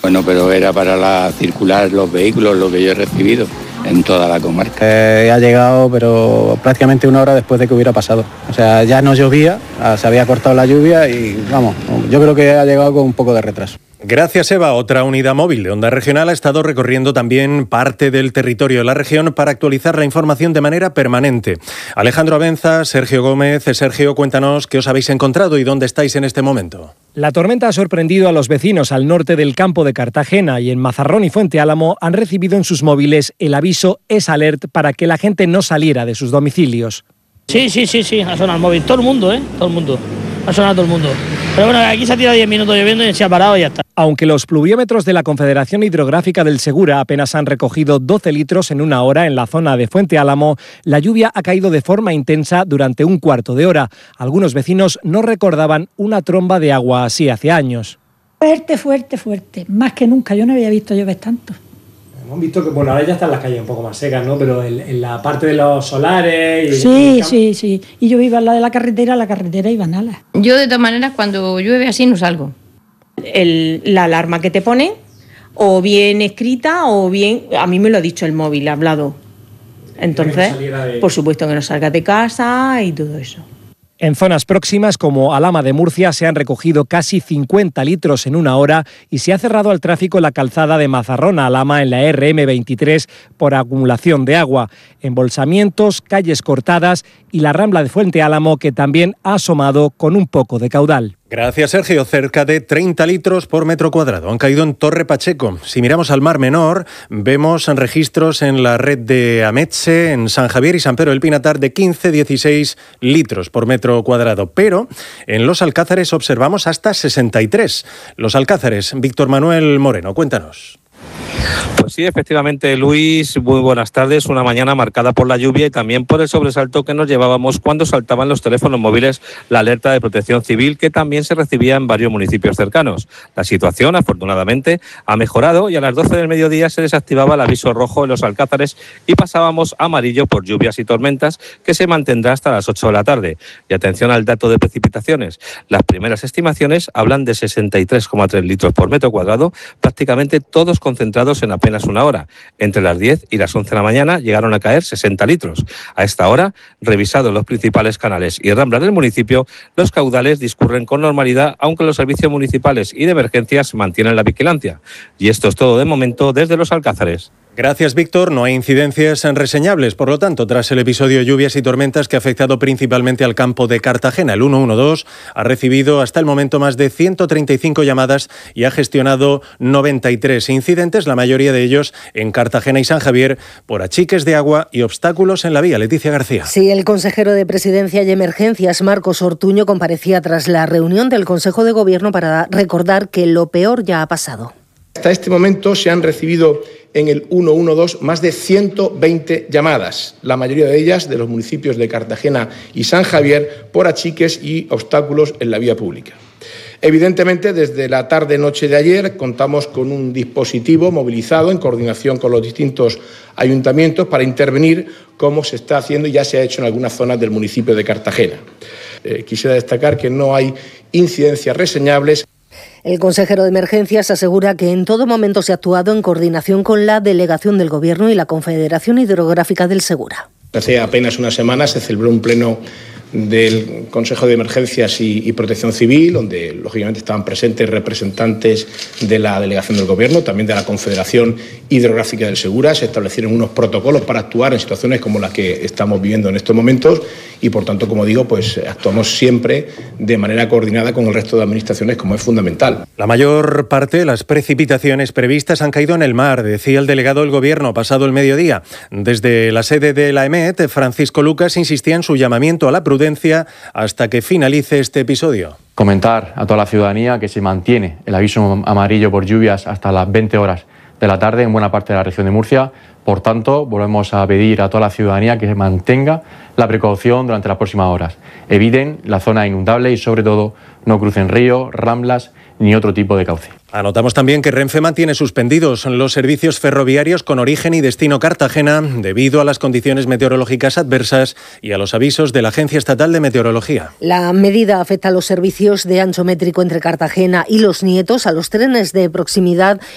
Bueno, pero era para circular los vehículos, lo que yo he recibido en toda la comarca. Ha llegado, pero prácticamente una hora después de que hubiera pasado. O sea, ya no llovía, se había cortado la lluvia y vamos, yo creo que ha llegado con un poco de retraso. Gracias, Eva. Otra unidad móvil de Onda Regional ha estado recorriendo también parte del territorio de la región para actualizar la información de manera permanente. Alejandro Abenza, Sergio Gómez. Sergio, cuéntanos qué os habéis encontrado y dónde estáis en este momento. La tormenta ha sorprendido a los vecinos al norte del campo de Cartagena y en Mazarrón y Fuente Álamo han recibido en sus móviles el aviso Es Alert para que la gente no saliera de sus domicilios. Sí, ha sonado el móvil. Todo el mundo, todo el mundo. Ha sonado todo el mundo. Pero bueno, aquí se ha tirado 10 minutos lloviendo y se ha parado y ya está. Aunque los pluviómetros de la Confederación Hidrográfica del Segura apenas han recogido 12 litros en una hora en la zona de Fuente Álamo, la lluvia ha caído de forma intensa durante un cuarto de hora. Algunos vecinos no recordaban una tromba de agua así hace años. Fuerte. Más que nunca. Yo no había visto llover tanto. Hemos visto que, bueno, ahora ya están las calles un poco más secas, ¿no? Pero en la parte de los solares... Sí. Y yo iba al lado de la carretera iba nada. Yo, de todas maneras, cuando llueve así no salgo. La alarma que te ponen, o bien escrita, o bien... A mí me lo ha dicho el móvil, ha hablado. Entonces, por supuesto que no salgas de casa y todo eso. En zonas próximas como Alhama de Murcia se han recogido casi 50 litros en una hora y se ha cerrado al tráfico la calzada de Mazarrón a Alhama en la RM23 por acumulación de agua, embolsamientos, calles cortadas y la Rambla de Fuente Álamo que también ha asomado con un poco de caudal. Gracias, Sergio. Cerca de 30 litros por metro cuadrado han caído en Torre Pacheco. Si miramos al Mar Menor, vemos registros en la red de Ametxe, en San Javier y San Pedro del Pinatar de 15-16 litros por metro cuadrado. Pero en Los Alcázares observamos hasta 63. Los Alcázares, Víctor Manuel Moreno, cuéntanos. Pues sí, efectivamente, Luis, muy buenas tardes. Una mañana marcada por la lluvia y también por el sobresalto que nos llevábamos cuando saltaban los teléfonos móviles la alerta de protección civil que también se recibía en varios municipios cercanos. La situación, afortunadamente, ha mejorado y a las 12 del mediodía se desactivaba el aviso rojo en Los Alcázares y pasábamos a amarillo por lluvias y tormentas que se mantendrá hasta las 8 de la tarde. Y atención al dato de precipitaciones. Las primeras estimaciones hablan de 63,3 litros por metro cuadrado, prácticamente todos concentrados en apenas una hora. Entre las 10 y las 11 de la mañana llegaron a caer 60 litros. A esta hora, revisados los principales canales y ramblas del municipio, los caudales discurren con normalidad, aunque los servicios municipales y de emergencias mantienen la vigilancia. Y esto es todo de momento desde Los Alcázares. Gracias, Víctor. No hay incidencias reseñables, por lo tanto, tras el episodio de lluvias y tormentas que ha afectado principalmente al campo de Cartagena. El 112 ha recibido hasta el momento más de 135 llamadas y ha gestionado 93 incidentes, la mayoría de ellos en Cartagena y San Javier, por achiques de agua y obstáculos en la vía. Leticia García. Sí, el consejero de Presidencia y Emergencias, Marcos Ortuño, comparecía tras la reunión del Consejo de Gobierno para recordar que lo peor ya ha pasado. Hasta este momento se han recibido en el 112 más de 120 llamadas, la mayoría de ellas de los municipios de Cartagena y San Javier, por achiques y obstáculos en la vía pública. Evidentemente, desde la tarde-noche de ayer contamos con un dispositivo movilizado en coordinación con los distintos ayuntamientos para intervenir, como se está haciendo y ya se ha hecho en algunas zonas del municipio de Cartagena. Quisiera destacar que no hay incidencias reseñables. El consejero de Emergencias asegura que en todo momento se ha actuado en coordinación con la Delegación del Gobierno y la Confederación Hidrográfica del Segura. Hace apenas una semana se celebró un pleno del Consejo de Emergencias y Protección Civil, donde lógicamente estaban presentes representantes de la Delegación del Gobierno, también de la Confederación Hidrográfica del Segura. Se establecieron unos protocolos para actuar en situaciones como las que estamos viviendo en estos momentos y, por tanto, como digo, pues actuamos siempre de manera coordinada con el resto de administraciones, como es fundamental. La mayor parte de las precipitaciones previstas han caído en el mar, decía el delegado del Gobierno pasado el mediodía. Desde la sede de la EMET, Francisco Lucas insistía en su llamamiento a la prudencia hasta que finalice este episodio. Comentar a toda la ciudadanía que se mantiene el aviso amarillo por lluvias hasta las 20 horas de la tarde en buena parte de la región de Murcia. Por tanto, volvemos a pedir a toda la ciudadanía que se mantenga la precaución durante las próximas horas. Eviten la zona inundable y, sobre todo, no crucen ríos, ramblas ni otro tipo de cauce. Anotamos también que Renfe mantiene suspendidos los servicios ferroviarios con origen y destino Cartagena debido a las condiciones meteorológicas adversas y a los avisos de la Agencia Estatal de Meteorología. La medida afecta a los servicios de ancho métrico entre Cartagena y Los Nietos, a los trenes de proximidad